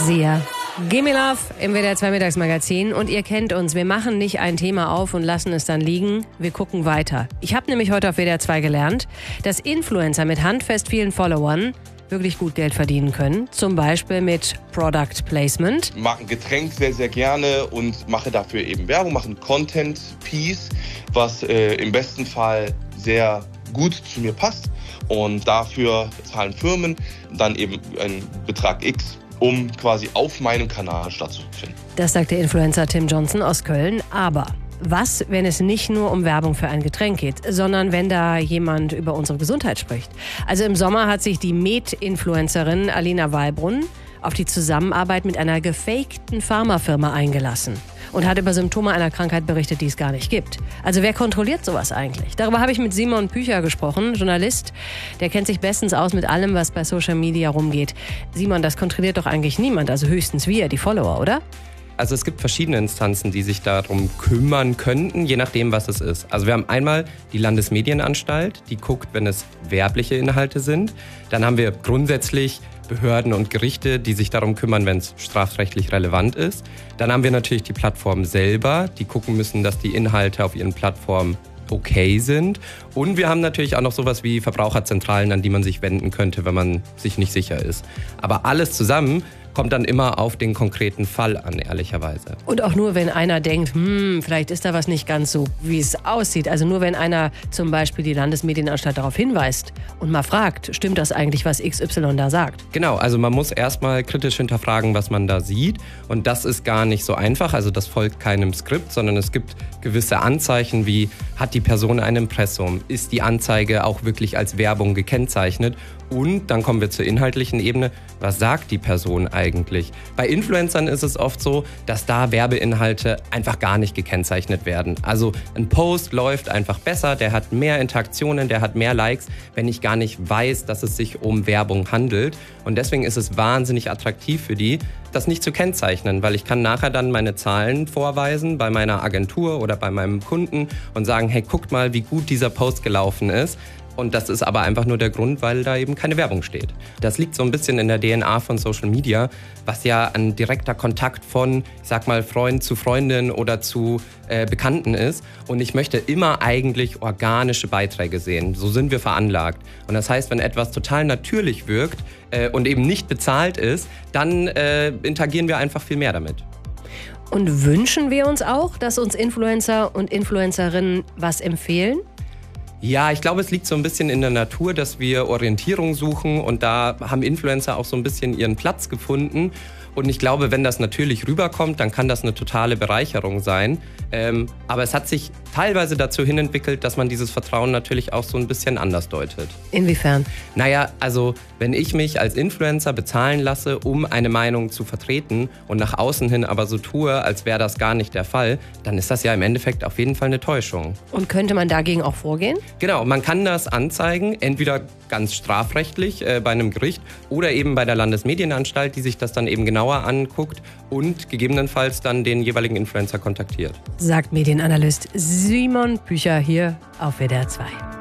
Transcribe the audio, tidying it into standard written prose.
Sia. Gimme Love im WDR 2 Mittagsmagazin. Und ihr kennt uns, wir machen nicht ein Thema auf und lassen es dann liegen, wir gucken weiter. Ich habe nämlich heute auf WDR 2 gelernt, dass Influencer mit handfest vielen Followern wirklich gut Geld verdienen können. Zum Beispiel mit Product Placement. Ich mag ein Getränk sehr, sehr gerne und mache dafür eben Werbung, mache ein Content-Piece, was im besten Fall sehr gut zu mir passt. Und dafür zahlen Firmen dann eben einen Betrag X, um quasi auf meinem Kanal stattzufinden. Das sagt der Influencer Tim Johnson aus Köln. Aber was, wenn es nicht nur um Werbung für ein Getränk geht, sondern wenn da jemand über unsere Gesundheit spricht? Also im Sommer hat sich die Med-Influencerin Alina Wahlbrunn auf die Zusammenarbeit mit einer gefakten Pharmafirma eingelassen und hat über Symptome einer Krankheit berichtet, die es gar nicht gibt. Also wer kontrolliert sowas eigentlich? Darüber habe ich mit Simon Pücher gesprochen, Journalist. Der kennt sich bestens aus mit allem, was bei Social Media rumgeht. Simon, das kontrolliert doch eigentlich niemand, also höchstens wir, die Follower, oder? Also es gibt verschiedene Instanzen, die sich darum kümmern könnten, je nachdem, was es ist. Also wir haben einmal die Landesmedienanstalt, die guckt, wenn es werbliche Inhalte sind. Dann haben wir grundsätzlich Behörden und Gerichte, die sich darum kümmern, wenn es strafrechtlich relevant ist. Dann haben wir natürlich die Plattform selber, die gucken müssen, dass die Inhalte auf ihren Plattformen okay sind. Und wir haben natürlich auch noch sowas wie Verbraucherzentralen, an die man sich wenden könnte, wenn man sich nicht sicher ist. Aber alles zusammen kommt dann immer auf den konkreten Fall an, ehrlicherweise. Und auch nur, wenn einer denkt, vielleicht ist da was nicht ganz so, wie es aussieht. Also nur, wenn einer zum Beispiel die Landesmedienanstalt darauf hinweist und mal fragt, stimmt das eigentlich, was XY da sagt? Genau, also man muss erstmal kritisch hinterfragen, was man da sieht. Und das ist gar nicht so einfach. Also das folgt keinem Skript, sondern es gibt gewisse Anzeichen wie, hat die Person ein Impressum? Ist die Anzeige auch wirklich als Werbung gekennzeichnet? Und dann kommen wir zur inhaltlichen Ebene. Was sagt die Person eigentlich? Bei Influencern ist es oft so, dass da Werbeinhalte einfach gar nicht gekennzeichnet werden. Also ein Post läuft einfach besser, der hat mehr Interaktionen, der hat mehr Likes, wenn ich gar nicht weiß, dass es sich um Werbung handelt. Und deswegen ist es wahnsinnig attraktiv für die, das nicht zu kennzeichnen, weil ich kann nachher dann meine Zahlen vorweisen bei meiner Agentur oder bei meinem Kunden und sagen, hey, guckt mal, wie gut dieser Post gelaufen ist. Und das ist aber einfach nur der Grund, weil da eben keine Werbung steht. Das liegt so ein bisschen in der DNA von Social Media, was ja ein direkter Kontakt von, ich sag mal, Freund zu Freundin oder zu Bekannten ist. Und ich möchte immer eigentlich organische Beiträge sehen. So sind wir veranlagt. Und das heißt, wenn etwas total natürlich wirkt und eben nicht bezahlt ist, dann interagieren wir einfach viel mehr damit. Und wünschen wir uns auch, dass uns Influencer und Influencerinnen was empfehlen? Ja, ich glaube, es liegt so ein bisschen in der Natur, dass wir Orientierung suchen und da haben Influencer auch so ein bisschen ihren Platz gefunden. Und ich glaube, wenn das natürlich rüberkommt, dann kann das eine totale Bereicherung sein. Aber es hat sich teilweise dazu hin entwickelt, dass man dieses Vertrauen natürlich auch so ein bisschen anders deutet. Inwiefern? Naja, also wenn ich mich als Influencer bezahlen lasse, um eine Meinung zu vertreten und nach außen hin aber so tue, als wäre das gar nicht der Fall, dann ist das ja im Endeffekt auf jeden Fall eine Täuschung. Und könnte man dagegen auch vorgehen? Genau, man kann das anzeigen, entweder ganz strafrechtlich bei einem Gericht oder eben bei der Landesmedienanstalt, die sich das dann eben genauer anguckt und gegebenenfalls dann den jeweiligen Influencer kontaktiert. Sagt Medienanalyst Simon Pücher hier auf WDR 2.